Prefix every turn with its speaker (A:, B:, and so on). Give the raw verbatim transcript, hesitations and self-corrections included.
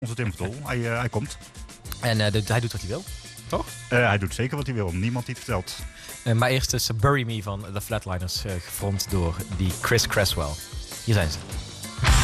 A: Onze Tim van Tol. Hij, uh, hij komt.
B: En uh, de, hij doet wat hij wil, toch?
A: Uh, hij doet zeker wat hij wil. Niemand die het vertelt.
B: Uh, maar eerst is Bury Me van The Flatliners, uh, gefront door die Chris Cresswell. Hier zijn ze.